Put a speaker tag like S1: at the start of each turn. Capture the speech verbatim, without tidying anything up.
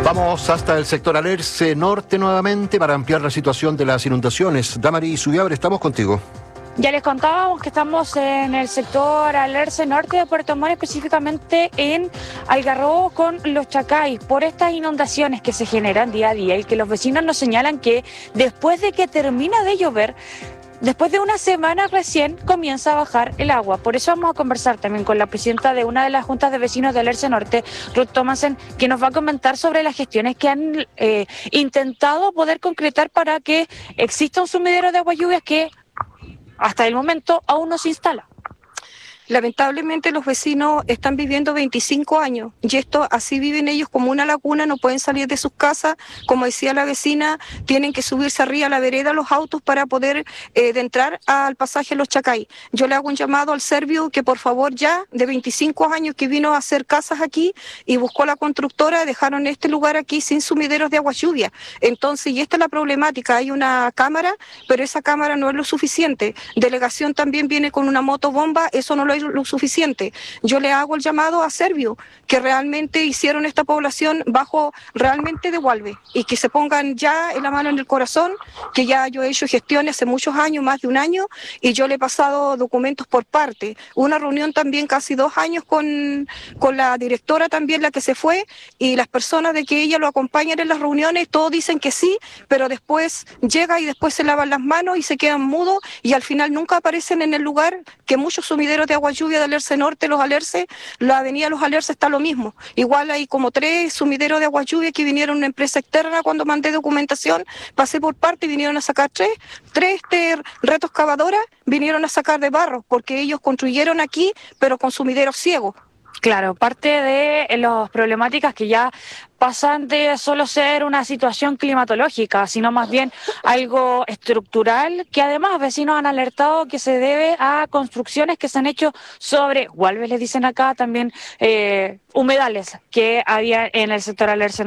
S1: Vamos hasta el sector Alerce Norte nuevamente para ampliar la situación de las inundaciones. Damari Subiabre, estamos contigo.
S2: Ya les contábamos que estamos en el sector Alerce Norte de Puerto Montt, específicamente en Algarrobo con Los Chacay, por estas inundaciones que se generan día a día y que los vecinos nos señalan que después de que termina de llover, después de una semana recién comienza a bajar el agua. Por eso vamos a conversar también con la presidenta de una de las juntas de vecinos de Alerce Norte, Ruth Thomasen, que nos va a comentar sobre las gestiones que han eh, intentado poder concretar para que exista un sumidero de agua lluvias que hasta el momento aún no se instala.
S3: Lamentablemente los vecinos están viviendo veinticinco años y esto así viven ellos como una laguna, no pueden salir de sus casas, como decía la vecina, tienen que subirse arriba a la vereda los autos para poder eh, de entrar al pasaje Los Chacay. Yo le hago un llamado al Servio que por favor ya de veinticinco años que vino a hacer casas aquí y buscó la constructora, dejaron este lugar aquí sin sumideros de agua lluvia. Entonces, y esta es la problemática, hay una cámara, pero esa cámara no es lo suficiente. Delegación también viene con una motobomba, eso no lo es lo suficiente. Yo le hago el llamado a Servio, que realmente hicieron esta población bajo realmente de Gualbe y que se pongan ya en la mano en el corazón, que ya yo he hecho gestiones hace muchos años, más de un año, y yo le he pasado documentos por parte. Una reunión también casi dos años con, con la directora también, la que se fue, y las personas de que ella lo acompañan en las reuniones, todos dicen que sí, pero después llega y después se lavan las manos y se quedan mudos y al final nunca aparecen en el lugar que muchos sumideros de agua lluvia de Alerce Norte, los Alerce, la avenida Los Alerce está lo mismo. Igual hay como tres sumideros de agua lluvia que vinieron una empresa externa cuando mandé documentación, pasé por parte y vinieron a sacar tres, tres este, retos cavadoras vinieron a sacar de barro, porque ellos construyeron aquí, pero con sumideros ciegos.
S2: Claro, parte de las problemáticas que ya pasan de solo ser una situación climatológica, sino más bien algo estructural, que además vecinos han alertado que se debe a construcciones que se han hecho sobre, Gualbes les dicen acá, también eh, humedales que había en el sector Alerce